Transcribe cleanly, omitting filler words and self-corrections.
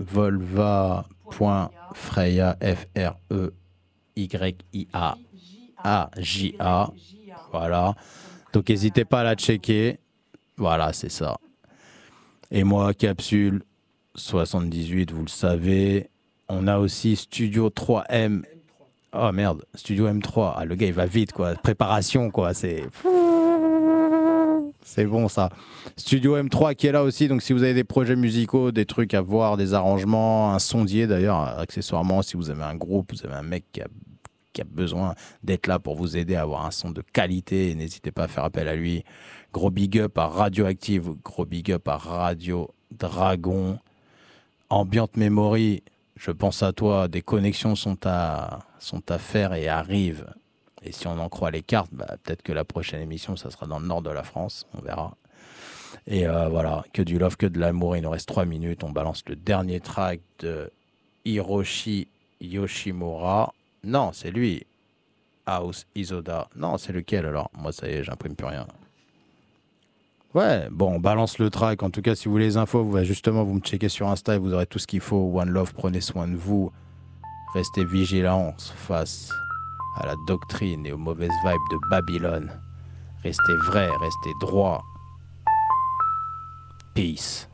Volva.freya, Freya, voilà. Donc n'hésitez pas à la checker. Voilà, c'est ça. Et moi, Capsule 78, vous le savez. On a aussi Studio 3M. Oh merde, Studio M3. Ah, le gars, il va vite, quoi. Préparation, quoi. C'est bon, ça. Studio M3 qui est là aussi. Donc, si vous avez des projets musicaux, des trucs à voir, des arrangements, un sondier d'ailleurs, accessoirement, si vous avez un groupe, vous avez un mec qui a besoin d'être là pour vous aider à avoir un son de qualité, n'hésitez pas à faire appel à lui. Gros big up à Radioactive, gros big up à Radio Dragon. Ambient Memory, je pense à toi, des connexions sont à faire et arrivent. Et si on en croit les cartes, bah, peut-être que la prochaine émission, ça sera dans le nord de la France, on verra. Et voilà, que du love, que de l'amour, il nous reste 3 minutes, on balance le dernier track de Hiroshi Yoshimura. Non, c'est lui. House Isoda. Non, c'est lequel alors? Moi, ça y est, j'imprime plus rien. Ouais, bon, on balance le track. En tout cas, si vous voulez les infos, vous me checker sur Insta et vous aurez tout ce qu'il faut. One Love, prenez soin de vous. Restez vigilants face à la doctrine et aux mauvaises vibes de Babylone. Restez vrai, restez droit. Peace.